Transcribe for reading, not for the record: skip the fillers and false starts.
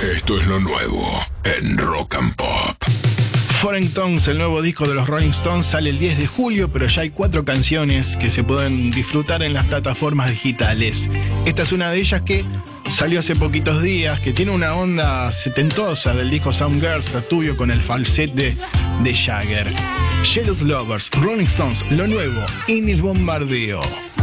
Esto es lo nuevo en Rock and Pop. Foreign Tongues, el nuevo disco de los Rolling Stones, sale el 10 de julio, pero ya hay 4 canciones que se pueden disfrutar en las plataformas digitales. Esta es una de ellas que salió hace poquitos días, que tiene una onda setentosa del disco Soundgirls, tuyo con el falsete de Jagger. Jealous Lovers, Rolling Stones, lo nuevo en el bombardeo.